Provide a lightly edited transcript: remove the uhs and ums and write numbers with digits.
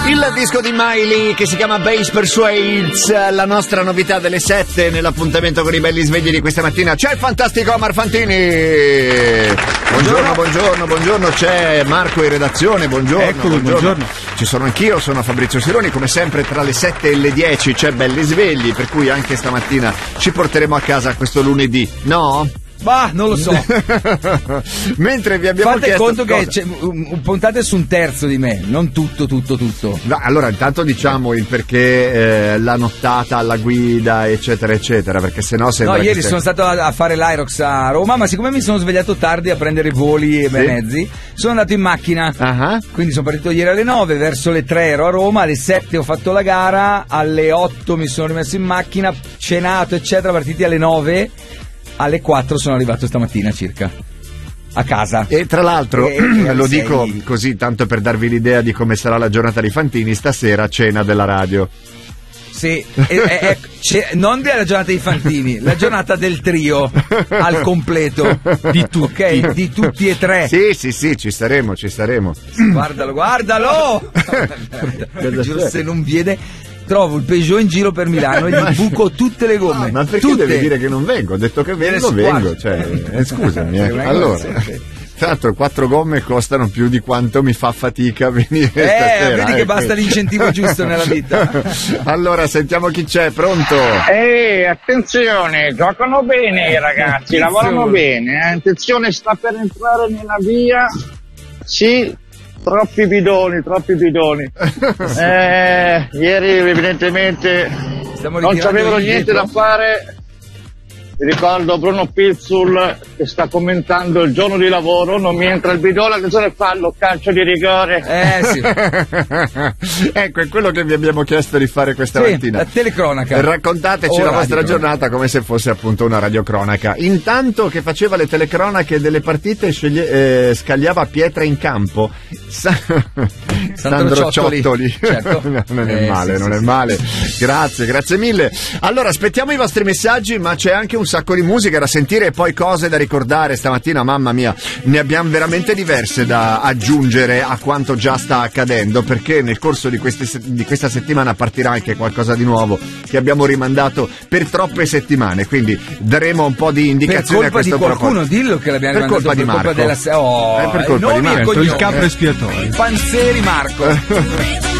Il disco di Miley che si chiama Bass Persuades, la nostra novità delle 7 nell'appuntamento con i belli svegli di questa mattina. C'è il fantastico Omar Fantini. Buongiorno, c'è Marco in redazione, buongiorno. Eccolo, buongiorno. Ci sono anch'io, sono Fabrizio Sironi, come sempre tra le 7 e le 10 c'è belli svegli, per cui anche stamattina ci porteremo a casa questo lunedì, no? Bah, non lo so. Mentre vi abbiamo Fate chiesto conto che puntate su un terzo di me, non tutto. No, allora intanto diciamo il perché la nottata alla guida eccetera perché sennò sembra. No, ieri sono stato a fare l'Aerox a Roma, ma siccome mi sono svegliato tardi a prendere i voli e mezzi, sono andato in macchina. Quindi sono partito ieri alle 9, verso le 3 ero a Roma, alle 7 ho fatto la gara, alle 8 mi sono rimesso in macchina, cenato eccetera, partiti alle 9. Alle 4 sono arrivato stamattina circa a casa. E tra l'altro lo dico così tanto per darvi l'idea di come sarà la giornata di Fantini stasera, cena della radio. Sì, non della giornata di Fantini, la giornata del trio al completo di tutti, ok? Di tutti e tre. Sì, ci staremo. Guardalo! Giuro, se non viene. Trovo il Peugeot in giro per Milano e gli buco tutte le gomme. Ma perché tutte. Deve dire che non vengo? Ho detto che vengo. Cioè, scusami. Allora, tra l'altro 4 gomme costano più di quanto mi fa fatica venire stasera. Vedi che basta l'incentivo giusto nella vita. Allora, sentiamo chi c'è, pronto? Attenzione, giocano bene i ragazzi, lavorano bene. Attenzione, sta per entrare nella via. Sì. Troppi bidoni. Ieri evidentemente non c'avevano niente da fare. Mi ricordo Bruno Pizzul che sta commentando il giorno di lavoro, non mi entra il bidone, attenzione, fallo, calcio di rigore. Sì. Ecco, è quello che vi abbiamo chiesto di fare questa mattina. La telecronaca. Raccontateci la vostra giornata come se fosse appunto una radiocronaca. Intanto che faceva le telecronache delle partite scagliava pietra in campo. Sandro Ciottoli. Certo. Non è male. Grazie mille. Allora, aspettiamo i vostri messaggi, ma c'è anche un sacco di musica da sentire e poi cose da ricordare stamattina, mamma mia, ne abbiamo veramente diverse da aggiungere a quanto già sta accadendo, perché nel corso di questa settimana partirà anche qualcosa di nuovo che abbiamo rimandato per troppe settimane, quindi daremo un po' di indicazioni a questo proposito. Per colpa di qualcuno, dillo che l'abbiamo rimandato per colpa di Marco. Per colpa di Marco. Il capro espiatorio. Panzeri Marco.